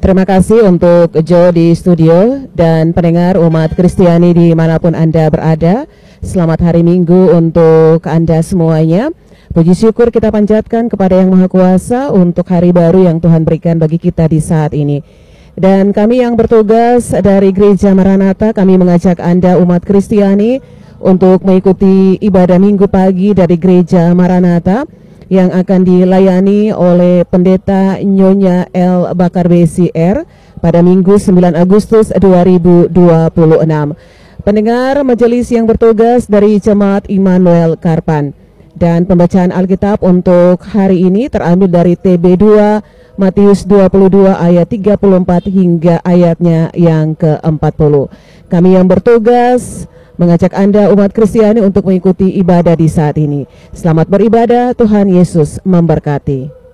Terima kasih untuk Joe di studio dan pendengar umat Kristiani dimanapun Anda berada. Selamat hari Minggu untuk Anda semuanya. Puji syukur kita panjatkan kepada Yang Maha Kuasa untuk hari baru yang Tuhan berikan bagi kita di saat ini. Dan kami yang bertugas dari Gereja Maranatha, kami mengajak Anda umat Kristiani untuk mengikuti ibadah Minggu pagi dari Gereja Maranatha yang akan dilayani oleh Pendeta Nyonya L. Bakar BCR pada Minggu 9 Agustus 2026. Pendengar majelis yang bertugas dari Jemaat Immanuel Karpan. Dan pembacaan Alkitab untuk hari ini terambil dari TB2 Matius 22 ayat 34 hingga ayatnya yang ke-40. Kami yang bertugas mengajak Anda umat Kristiani untuk mengikuti ibadah di saat ini. Selamat beribadah, Tuhan Yesus memberkati.